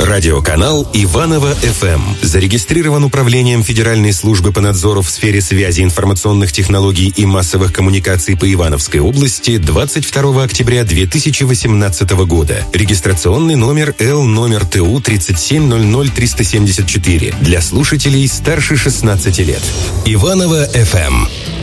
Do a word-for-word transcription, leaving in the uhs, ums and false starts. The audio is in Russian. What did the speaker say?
Радиоканал Иваново-эф эм зарегистрирован Управлением Федеральной службы по надзору в сфере связи, информационных технологий и массовых коммуникаций по Ивановской области двадцать второго октября две тысячи восемнадцатого года. Регистрационный номер Л номер Т У тридцать семь ноль ноль триста семьдесят четыре для слушателей старше шестнадцати лет. Иваново-эф эм.